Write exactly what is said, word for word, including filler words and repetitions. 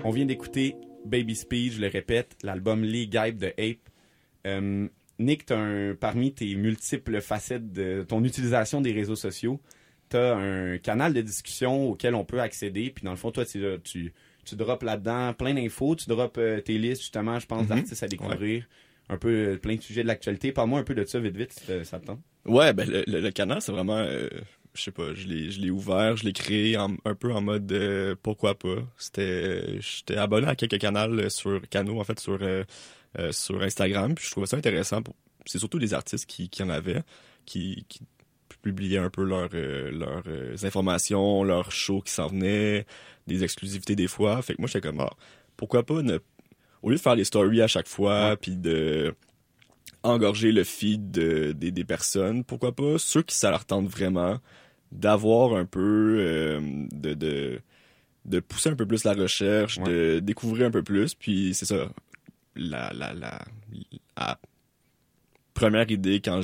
On vient d'écouter Baby Speed, je le répète, l'album Les Guides de Ape. Euh, Nick, t'as un, parmi tes multiples facettes de ton utilisation des réseaux sociaux, t'as un canal de discussion auquel on peut accéder. Puis dans le fond, toi, tu, tu, tu drops là-dedans plein d'infos. Tu drops euh, tes listes, justement, je pense, mm-hmm. d'artistes à découvrir. Ouais. Un peu euh, plein de sujets de l'actualité. Parle-moi un peu de ça, vite, vite, si ça te tente. Ouais, ben le, le, le canal, c'est vraiment... Euh, je sais pas, je l'ai, je l'ai ouvert, je l'ai créé en, un peu en mode euh, pourquoi pas. C'était... Euh, j'étais abonné à quelques canaux sur... Canaux, en fait, sur... Euh, Euh, sur Instagram, puis je trouvais ça intéressant. Pour... C'est surtout des artistes qui, qui en avaient, qui, qui publiaient un peu leurs euh, leurs euh, informations, leurs shows qui s'en venaient, des exclusivités des fois. Fait que moi, j'étais comme, ah, pourquoi pas, ne... au lieu de faire les stories à chaque fois, puis de engorger le feed de, de, des personnes, pourquoi pas, ceux qui ça leur tente vraiment, d'avoir un peu euh, de, de, de pousser un peu plus la recherche, ouais. de découvrir un peu plus, puis c'est ça. La, la, la, la première idée quand